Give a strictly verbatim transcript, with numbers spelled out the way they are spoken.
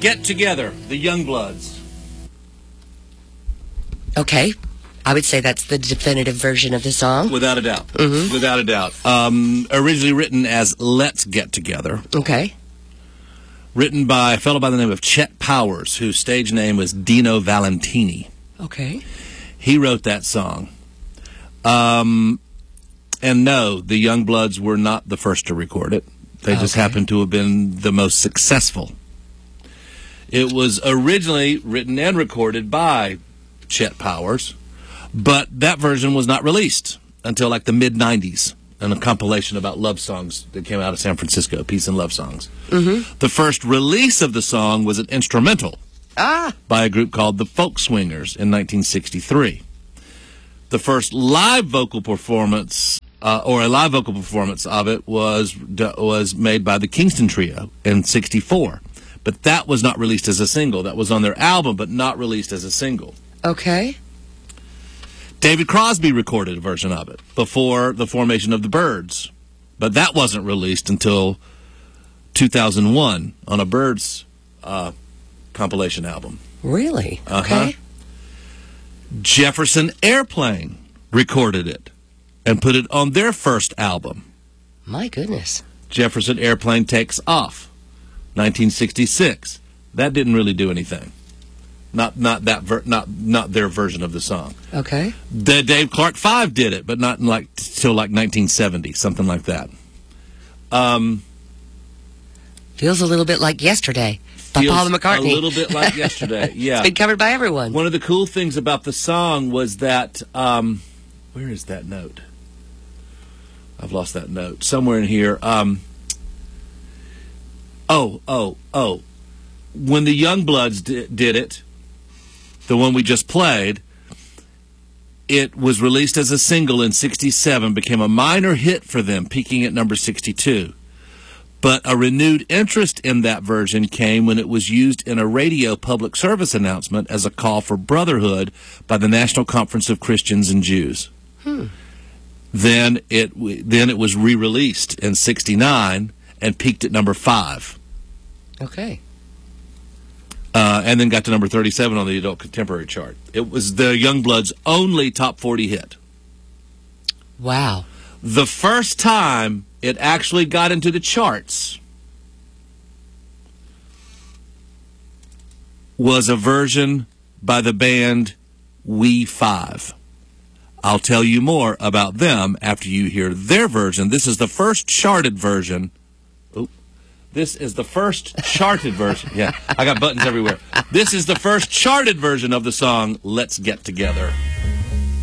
Get Together, the Youngbloods. Okay. I would say that's the definitive version of the song. Without a doubt. Mm-hmm. Without a doubt. Um, originally written as Let's Get Together. Okay. Written by a fellow by the name of Chet Powers, whose stage name was Dino Valentini. Okay. He wrote that song. Um, and no, the Youngbloods were not the first to record it. They just Okay. happened to have been the most successful. It was originally written and recorded by Chet Powers, but that version was not released until like the mid nineties in a compilation about love songs that came out of San Francisco, Peace and Love Songs. Mm-hmm. The first release of the song was an instrumental Ah. by a group called the Folk Swingers in nineteen sixty-three. The first live vocal performance, uh, or a live vocal performance of it, was was made by the Kingston Trio in sixty-four. But that was not released as a single. That was on their album, but not released as a single. Okay. David Crosby recorded a version of it before the formation of the Byrds, but that wasn't released until two thousand one on a Byrds uh, compilation album. Really? Uh-huh. Okay. Jefferson Airplane recorded it and put it on their first album. My goodness. Jefferson Airplane Takes Off, nineteen sixty-six. That didn't really do anything. Not not that ver- not not their version of the song. Okay. The Dave Clark Five did it, but not in like till like nineteen seventy, something like that. Um, Feels a little bit like Yesterday by feels Paul McCartney. A little bit like Yesterday. Yeah. It's been covered by everyone. One of the cool things about the song was that um, where is that note? I've lost that note somewhere in here. Um, oh, oh, oh! When the Youngbloods di- did it. The one we just played, it was released as a single in sixty-seven, became a minor hit for them, peaking at number sixty-two. But a renewed interest in that version came when it was used in a radio public service announcement as a call for brotherhood by the National Conference of Christians and Jews. Hmm. Then it then it was re-released in sixty-nine and peaked at number five. Okay. Uh, and then got to number thirty-seven on the adult contemporary chart. It was the Youngbloods' only top forty hit. Wow. The first time it actually got into the charts was a version by the band We Five. I'll tell you more about them after you hear their version. This is the first charted version. Oop. This is the first charted version. Yeah, I got buttons everywhere. This is the first charted version of the song, Let's Get Together.